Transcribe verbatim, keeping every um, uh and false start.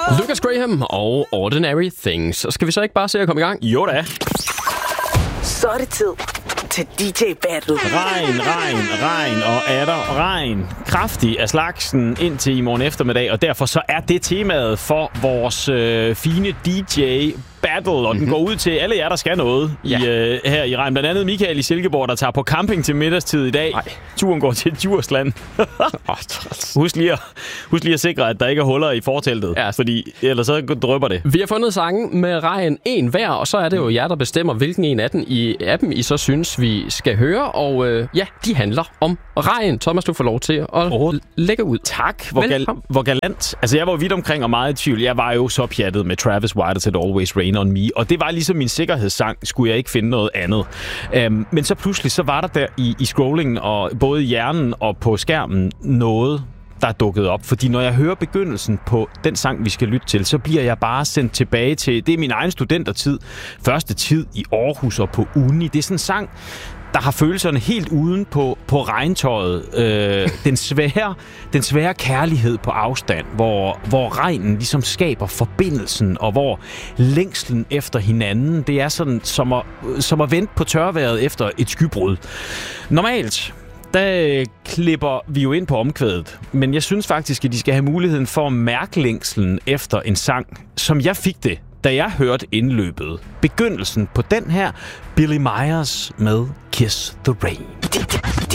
Lucas Graham og Ordinary Things. Så skal vi så ikke bare se at komme i gang? Jo da. Så er det tid til D J Battle. Regn, regn, regn og er der regn. Kraftig af slagsen indtil i morgen eftermiddag, og derfor så er det temaet for vores øh, fine D J Battle, og mm-hmm. den går ud til alle jer, der skal noget ja. i, øh, her i regn. Blandt andet Michael i Silkeborg, der tager på camping til middagstid i dag. Ej. Turen går til Djursland. husk, lige at, husk lige at sikre, at der ikke er huller i forteltet, ja. fordi ellers så drypper det. Vi har fundet sangen med regn en hver, og så er det jo jer, der bestemmer, hvilken en af, den i, af dem I så synes, vi skal høre. Og øh, ja, de handler om regn. Thomas, du får lov til at oh. lægge ud. Tak. Hvor, gal- hvor galant. Altså, jeg var vidt omkring og meget i tvivl. Jeg var jo så pjattet med Travis White til Always Rain on Me, og det var ligesom min sikkerhedssang, skulle jeg ikke finde noget andet. Um, men så pludselig, så var der der i, i scrollingen, og både i hjernen og på skærmen, noget, der er dukket op. Fordi når jeg hører begyndelsen på den sang, vi skal lytte til, så bliver jeg bare sendt tilbage til, det er min egen studentertid, første tid i Aarhus og på uni. Det er sådan en sang, der har følelserne helt uden på, på regntøjet. Øh, den, svære, den svære kærlighed på afstand, hvor, hvor regnen ligesom skaber forbindelsen, og hvor længslen efter hinanden, det er sådan som at, som at vente på tørvejret efter et skybrud. Normalt, der klipper vi jo ind på omkvædet, men jeg synes faktisk, at de skal have muligheden for at mærke længslen efter en sang, som jeg fik det, da jeg hørte indløbet. Begyndelsen på den her, Billy Myers med Kiss the Rain. D